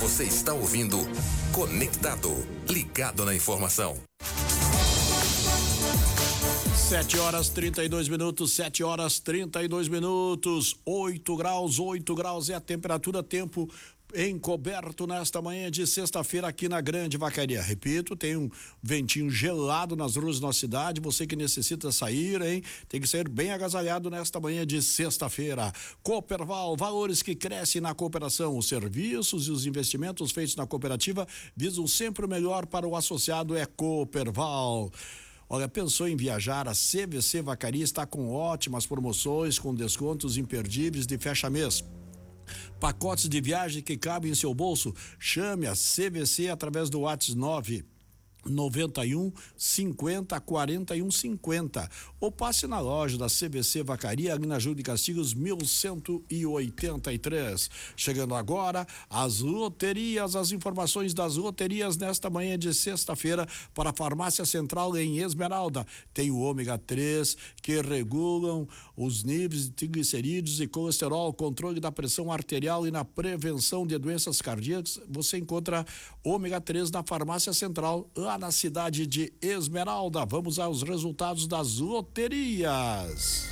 Você está ouvindo Conectado, ligado na informação. 7h32, 8 graus é a temperatura, tempo encoberto nesta manhã de sexta-feira aqui na Grande Vacaria. Repito, tem um ventinho gelado nas ruas da nossa cidade. Você que necessita sair, hein? Tem que sair bem agasalhado nesta manhã de sexta-feira. Cooperval, valores que crescem na cooperação. Os serviços e os investimentos feitos na cooperativa visam sempre o melhor para o associado. É Cooperval. Olha, pensou em viajar? A CVC Vacaria está com ótimas promoções, com descontos imperdíveis de fecha-mês. Pacotes de viagem que cabem em seu bolso. Chame a CVC através do WhatsApp 991504150 ou passe na loja da CVC Vacaria ali na Júlio de Castilhos 1183. Chegando agora as loterias, as informações das loterias nesta manhã de sexta-feira para a Farmácia Central em Esmeralda. Tem o ômega 3 que regulam os níveis de triglicerídeos e colesterol, controle da pressão arterial e na prevenção de doenças cardíacas. Você encontra ômega 3 na Farmácia Central lá na cidade de Esmeralda. Vamos aos resultados das loterias.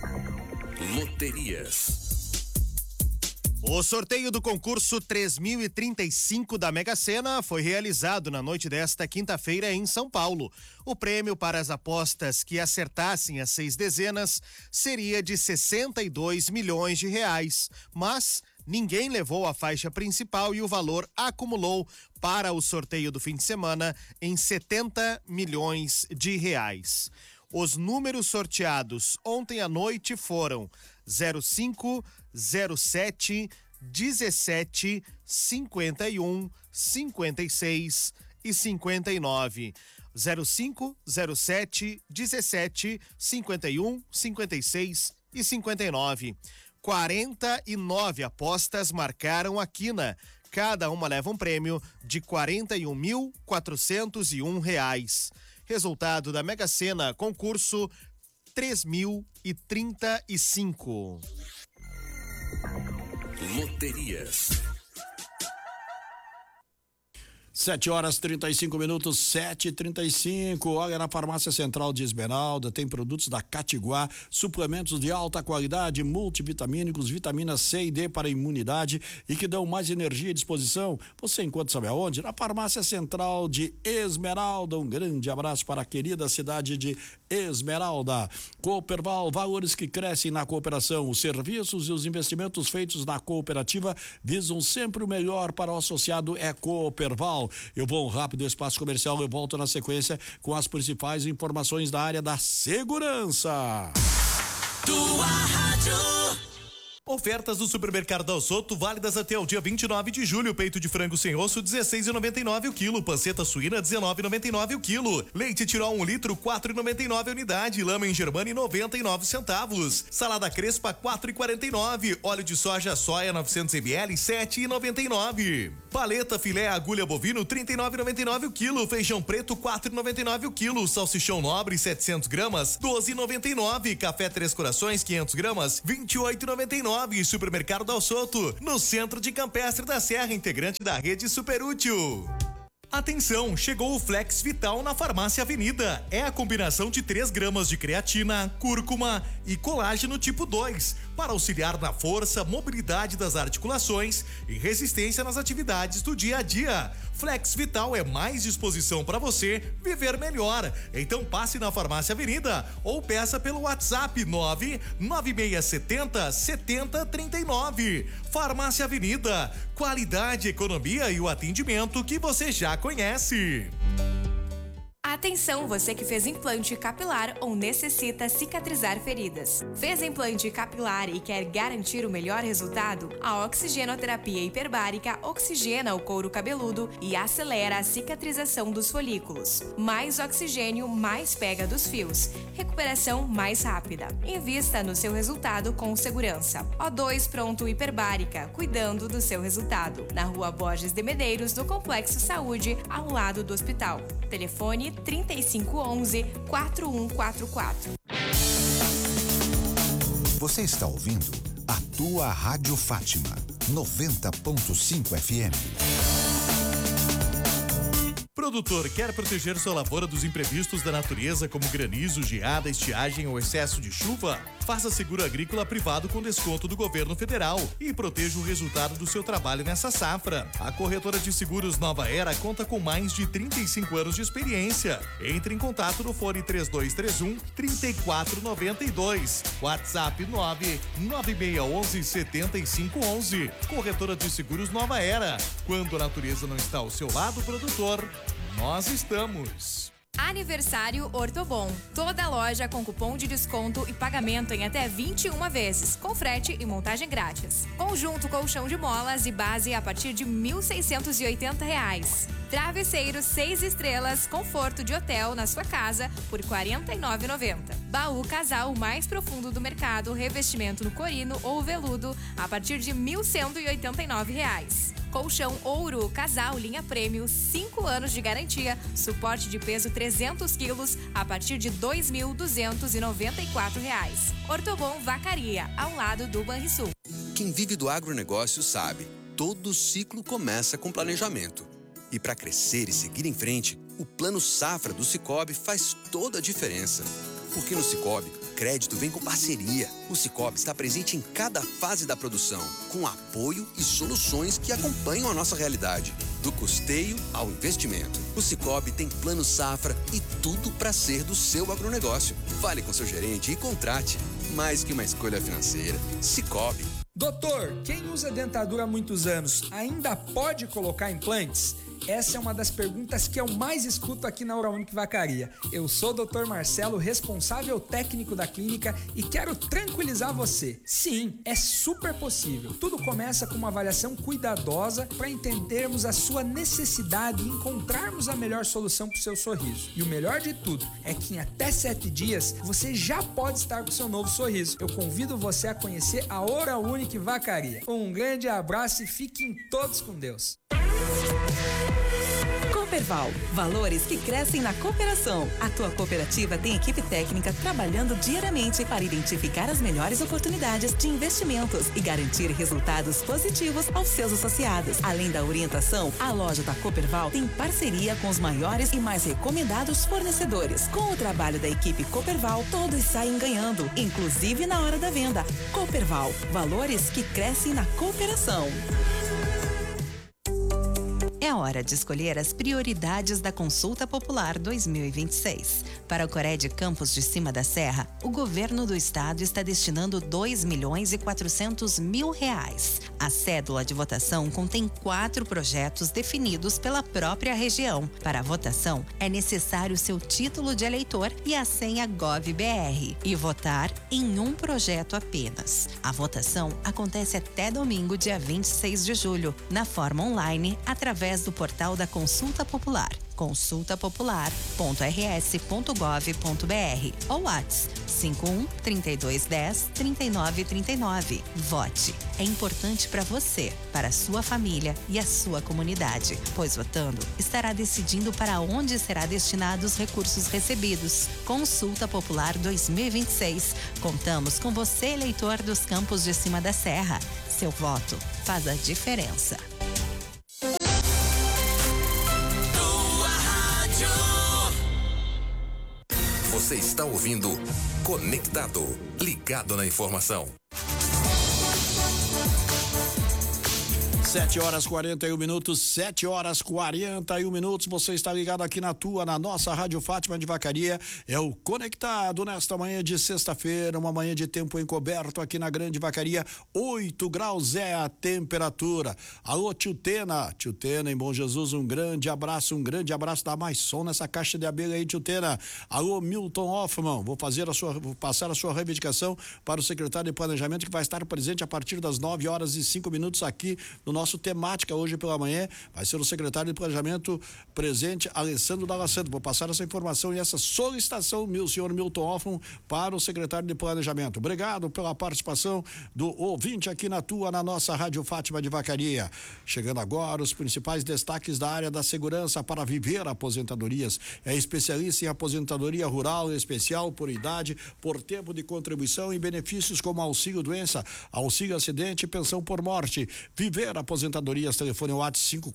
O sorteio do concurso 3035 da Mega Sena foi realizado na noite desta quinta-feira em São Paulo. O prêmio para as apostas que acertassem as 6 dezenas seria de 62 milhões de reais, mas ninguém levou a faixa principal e o valor acumulou para o sorteio do fim de semana em 70 milhões de reais. Os números sorteados ontem à noite foram 05, 07, 17, 51, 56 e 59. 05, 07, 17, 51, 56 e 59. 49 apostas marcaram a quina. Cada uma leva um prêmio de R$41.401. Resultado da Mega Sena, concurso 3035. Loterias. 7h35, 7h35. Olha, na Farmácia Central de Esmeralda tem produtos da Catiguá, suplementos de alta qualidade, multivitamínicos, vitamina C e D para imunidade e que dão mais energia e disposição. Você encontra, sabe aonde? Na Farmácia Central de Esmeralda. Um grande abraço para a querida cidade de Esmeralda. Cooperval, valores que crescem na cooperação. Os serviços e os investimentos feitos na cooperativa visam sempre o melhor para o associado. É Cooperval. Eu vou um rápido espaço comercial, eu volto na sequência com as principais informações da área da segurança. Tua rádio. Ofertas do Supermercado Dal Soto válidas até o dia 29 de julho. Peito de frango sem osso, 16,99 o quilo. Panceta suína, 19,99 o quilo. Leite Tirol 1 litro, 4,99 a unidade. Lama em Germani, 99 centavos. Salada Crespa, 4,49. Óleo de soja Soia 900 ml, 7,99. Paleta filé agulha bovino, 39,99 o quilo. Feijão preto, 4,99 o quilo. Salsichão nobre, 700 gramas, 12,99. Café Três Corações, 500 gramas, 28,99. Supermercado Dal Soto, no centro de Campestre da Serra, integrante da rede Superútil. Atenção, chegou o Flex Vital na Farmácia Avenida. É a combinação de 3 gramas de creatina, cúrcuma e colágeno tipo 2 para auxiliar na força, mobilidade das articulações e resistência nas atividades do dia a dia. Flex Vital é mais disposição para você viver melhor. Então passe na Farmácia Avenida ou peça pelo WhatsApp 99670 7039. Farmácia Avenida, qualidade, economia e o atendimento que você já conhece. Atenção, você que fez implante capilar ou necessita cicatrizar feridas. Fez implante capilar e quer garantir o melhor resultado? A oxigenoterapia hiperbárica oxigena o couro cabeludo e acelera a cicatrização dos folículos. Mais oxigênio, mais pega dos fios. Recuperação mais rápida. Invista no seu resultado com segurança. O2 Pronto Hiperbárica, cuidando do seu resultado. Na Rua Borges de Medeiros, no Complexo Saúde, ao lado do hospital. Telefone 3511-4144. Você está ouvindo a tua Rádio Fátima 90.5 FM. Produtor, quer proteger sua lavoura dos imprevistos da natureza como granizo, geada, estiagem ou excesso de chuva? Faça seguro agrícola privado com desconto do governo federal e proteja o resultado do seu trabalho nessa safra. A corretora de seguros Nova Era conta com mais de 35 anos de experiência. Entre em contato no fone 3231-3492. WhatsApp 99611-7511. Corretora de seguros Nova Era. Quando a natureza não está ao seu lado, produtor, nós estamos. Aniversário Ortobon. Toda loja com cupom de desconto e pagamento em até 21 vezes, com frete e montagem grátis. Conjunto colchão de molas e base a partir de R$ 1.680. Travesseiros 6 estrelas, conforto de hotel na sua casa por R$ 49,90. Baú casal mais profundo do mercado, revestimento no corino ou veludo a partir de R$ 1.189. Colchão ouro, casal, linha prêmio, 5 anos de garantia, suporte de peso 300 quilos a partir de R$ 2.294. Ortobon Vacaria, ao lado do Banrisul. Quem vive do agronegócio sabe, todo ciclo começa com planejamento. E para crescer e seguir em frente, o Plano Safra do Sicoob faz toda a diferença. Porque no Sicoob, crédito vem com parceria. O Sicoob está presente em cada fase da produção, com apoio e soluções que acompanham a nossa realidade, do custeio ao investimento. O Sicoob tem Plano Safra e tudo para ser do seu agronegócio. Fale com seu gerente e contrate. Mais que uma escolha financeira, Sicoob. Doutor, quem usa dentadura há muitos anos ainda pode colocar implantes? Essa é uma das perguntas que eu mais escuto aqui na Oral-Unique Vacaria. Eu sou o Dr. Marcelo, responsável técnico da clínica, e quero tranquilizar você. Sim, é super possível. Tudo começa com uma avaliação cuidadosa para entendermos a sua necessidade e encontrarmos a melhor solução para o seu sorriso. E o melhor de tudo é que em até 7 dias você já pode estar com o seu novo sorriso. Eu convido você a conhecer a Oral-Unique Vacaria. Um grande abraço e fiquem todos com Deus. Cooperval, valores que crescem na cooperação. A tua cooperativa tem equipe técnica trabalhando diariamente para identificar as melhores oportunidades de investimentos e garantir resultados positivos aos seus associados. Além da orientação, a loja da Cooperval tem parceria com os maiores e mais recomendados fornecedores. Com o trabalho da equipe Cooperval, todos saem ganhando, inclusive na hora da venda. Cooperval, valores que crescem na cooperação. É hora de escolher as prioridades da Consulta Popular 2026. Para o Cored Campos de Cima da Serra, o governo do estado está destinando R$ 2.400.000. A cédula de votação contém 4 projetos definidos pela própria região. Para a votação, é necessário seu título de eleitor e a senha GovBR e votar em um projeto apenas. A votação acontece até domingo, dia 26 de julho, na forma online, através do portal da Consulta Popular, consultapopular.rs.gov.br ou WhatsApp 51-3210-3939. Vote. É importante para você, para a sua família e a sua comunidade, pois votando estará decidindo para onde será destinados os recursos recebidos. Consulta Popular 2026. Contamos com você, eleitor dos Campos de Cima da Serra. Seu voto faz a diferença. Você está ouvindo Conectado, ligado na informação. 7h41, 7h41. Você está ligado aqui na nossa Rádio Fátima de Vacaria. É o Conectado nesta manhã de sexta-feira, uma manhã de tempo encoberto aqui na Grande Vacaria. 8 graus é a temperatura. Alô, Tio Tena, em Bom Jesus, um grande abraço, dá mais som nessa caixa de abelha aí, Tio Tena. Alô, Milton Hoffman, vou passar a sua reivindicação para o secretário de Planejamento, que vai estar presente a partir das 9h05 aqui no nosso nosso temática hoje pela manhã vai ser o secretário de Planejamento presente, Alessandro Dalla Santa. Vou passar essa informação e essa solicitação, meu senhor Milton Hoffman, para o secretário de Planejamento. Obrigado pela participação do ouvinte aqui na nossa Rádio Fátima de Vacaria. Chegando agora os principais destaques da área da segurança para Viver Aposentadorias. É especialista em aposentadoria rural, especial por idade, por tempo de contribuição e benefícios como auxílio doença, auxílio acidente e pensão por morte. Viver Aposentadorias, telefone WhatsApp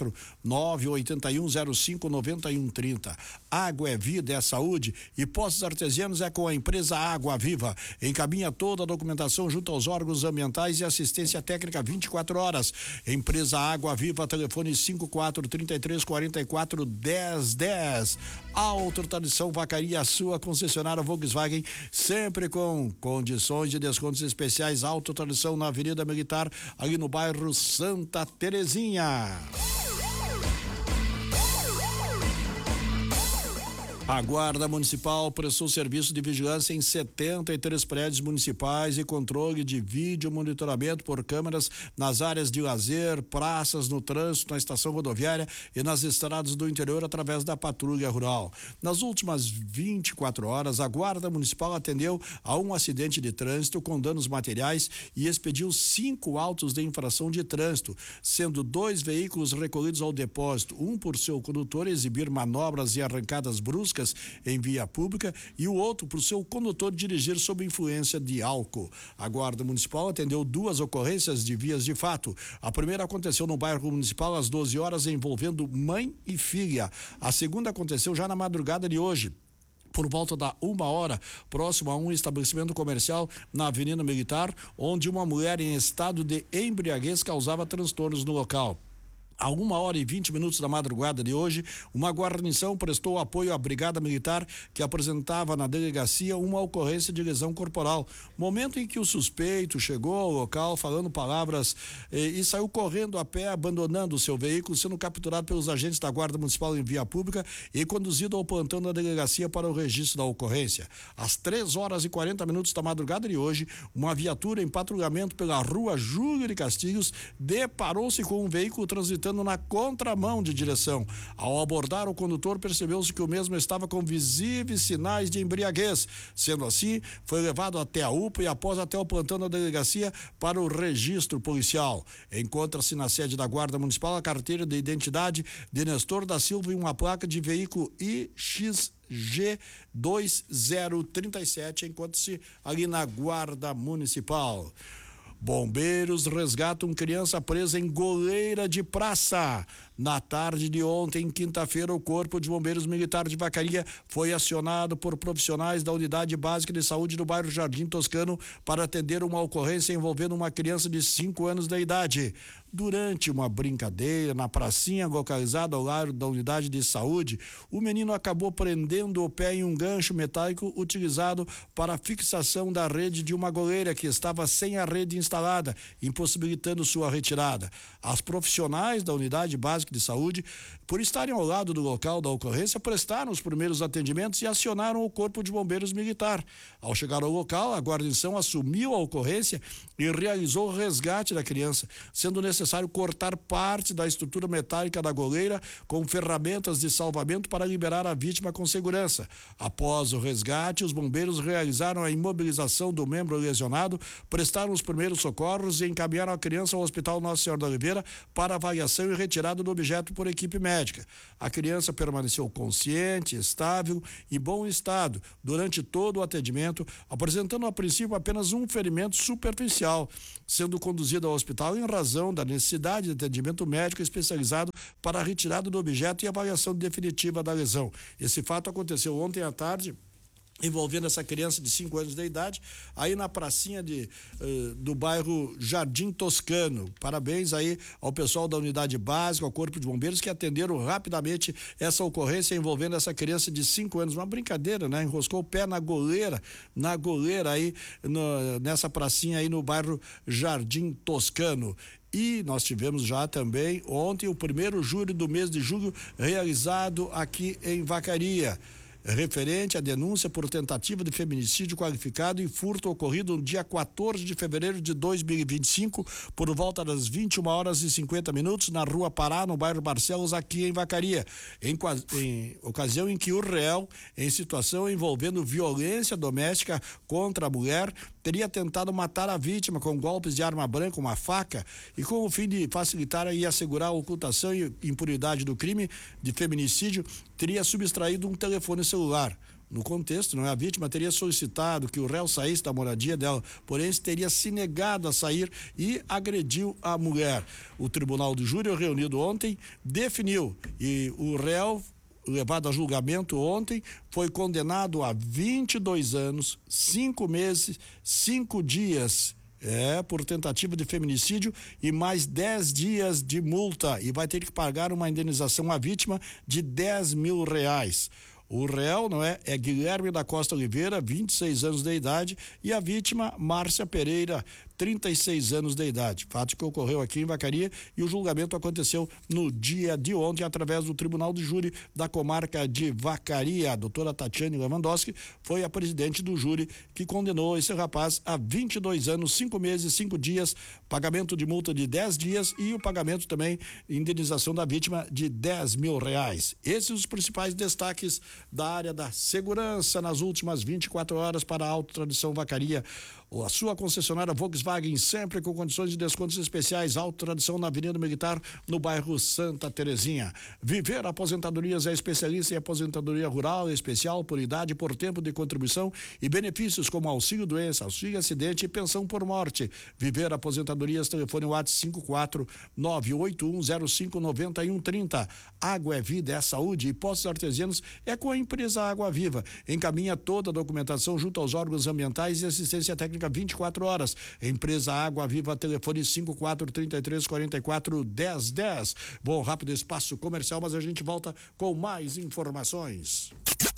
54981059130. Água é vida, é saúde e Poços Artesianos é com a empresa Água Viva. Encaminha toda a documentação junto aos órgãos ambientais e assistência técnica 24 horas. Empresa Água Viva, telefone 5433441010. Auto Tradição Vacaria, sua concessionária Volkswagen, sempre com condições de descontos especiais. Auto Tradição na Avenida Militar, ali no bairro Santa Terezinha. A Guarda Municipal prestou serviço de vigilância em 73 prédios municipais e controle de vídeo monitoramento por câmeras nas áreas de lazer, praças, no trânsito, na estação rodoviária e nas estradas do interior através da patrulha rural. Nas últimas 24 horas, a Guarda Municipal atendeu a um acidente de trânsito com danos materiais e expediu 5 autos de infração de trânsito, sendo 2 veículos recolhidos ao depósito, um por seu condutor exibir manobras e arrancadas bruscas em via pública e o outro por seu condutor dirigir sob influência de álcool. A Guarda Municipal atendeu 2 ocorrências de vias de fato. A primeira aconteceu no bairro Municipal às 12 horas envolvendo mãe e filha. A segunda aconteceu já na madrugada de hoje, por volta da 1h, próximo a um estabelecimento comercial na Avenida Militar, onde uma mulher em estado de embriaguez causava transtornos no local. A 1h20 da madrugada de hoje, uma guarnição prestou apoio à Brigada Militar que apresentava na delegacia uma ocorrência de lesão corporal. Momento em que o suspeito chegou ao local falando palavras e saiu correndo a pé, abandonando o seu veículo, sendo capturado pelos agentes da Guarda Municipal em via pública e conduzido ao plantão da delegacia para o registro da ocorrência. Às 3h40 da madrugada de hoje, uma viatura em patrulhamento pela rua Júlio de Castilhos deparou-se com um veículo transitando na contramão de direção. Ao abordar o condutor, percebeu-se que o mesmo estava com visíveis sinais de embriaguez. Sendo assim, foi levado até a UPA e após até o plantão da delegacia para o registro policial. Encontra-se na sede da Guarda Municipal a carteira de identidade de Nestor da Silva e uma placa de veículo IXG2037, encontra-se ali na Guarda Municipal. Bombeiros resgatam criança presa em goleira de praça. Na tarde de ontem, quinta-feira, o Corpo de Bombeiros Militar de Vacaria foi acionado por profissionais da Unidade Básica de Saúde do bairro Jardim Toscano para atender uma ocorrência envolvendo uma criança de 5 anos de idade. Durante uma brincadeira na pracinha localizada ao lado da unidade de saúde, o menino acabou prendendo o pé em um gancho metálico utilizado para a fixação da rede de uma goleira que estava sem a rede instalada, impossibilitando sua retirada. As profissionais da unidade básica de saúde, por estarem ao lado do local da ocorrência, prestaram os primeiros atendimentos e acionaram o Corpo de Bombeiros Militar. Ao chegar ao local, a guarnição assumiu a ocorrência e realizou o resgate da criança, sendo necessário cortar parte da estrutura metálica da goleira com ferramentas de salvamento para liberar a vítima com segurança. Após o resgate, os bombeiros realizaram a imobilização do membro lesionado, prestaram os primeiros socorros e encaminharam a criança ao Hospital Nossa Senhora da Oliveira para avaliação e retirada do objeto por equipe médica. A criança permaneceu consciente, estável e bom estado durante todo o atendimento, apresentando a princípio apenas um ferimento superficial, sendo conduzida ao hospital em razão da necessidade de atendimento médico especializado para a retirada do objeto e avaliação definitiva da lesão. Esse fato aconteceu ontem à tarde, envolvendo essa criança de 5 anos de idade, aí na pracinha do bairro Jardim Toscano. Parabéns aí ao pessoal da unidade básica, ao Corpo de Bombeiros, que atenderam rapidamente essa ocorrência envolvendo essa criança de 5 anos. Uma brincadeira, né? Enroscou o pé na goleira aí, nessa pracinha aí no bairro Jardim Toscano. E nós tivemos já também ontem o primeiro júri do mês de julho realizado aqui em Vacaria. referente à denúncia por tentativa de feminicídio qualificado e furto ocorrido no dia 14 de fevereiro de 2025, por volta das 21h50 na Rua Pará, no bairro Barcelos, aqui em Vacaria, em ocasião em que o réu, em situação envolvendo violência doméstica contra a mulher, teria tentado matar a vítima com golpes de arma branca, uma faca, e com o fim de facilitar e assegurar a ocultação e impunidade do crime de feminicídio, teria subtraído um telefone celular. No contexto, a vítima teria solicitado que o réu saísse da moradia dela, porém teria se negado a sair e agrediu a mulher. O Tribunal do Júri, reunido ontem, definiu, e o réu, levado a julgamento ontem, foi condenado a 22 anos, 5 meses, 5 dias por tentativa de feminicídio e mais 10 dias de multa, e vai ter que pagar uma indenização à vítima de R$10 mil. O réu, é Guilherme da Costa Oliveira, 26 anos de idade, e a vítima, Márcia Pereira, 36 anos de idade. Fato que ocorreu aqui em Vacaria, e o julgamento aconteceu no dia de ontem através do Tribunal do Júri da comarca de Vacaria. A doutora Tatiane Lewandowski foi a presidente do júri que condenou esse rapaz a 22 anos, 5 meses, 5 dias, pagamento de multa de 10 dias e o pagamento também, indenização da vítima de R$10 mil. Esses os principais destaques da área da segurança nas últimas 24 horas para a Auto Tradição Vacaria. A sua concessionária Volkswagen, sempre com condições de descontos especiais. Auto Tradição na Avenida Militar, no bairro Santa Terezinha. Viver Aposentadorias é especialista em aposentadoria rural, especial por idade, por tempo de contribuição e benefícios como auxílio doença, auxílio acidente e pensão por morte. Viver Aposentadorias, telefone WhatsApp 54981059130. Água é vida, é saúde, e Poços Artesianos é com a empresa Água Viva. Encaminha toda a documentação junto aos órgãos ambientais e assistência técnica 24 horas. Empresa Água Viva, telefone 5433441010. Bom, rápido espaço comercial, mas a gente volta com mais informações.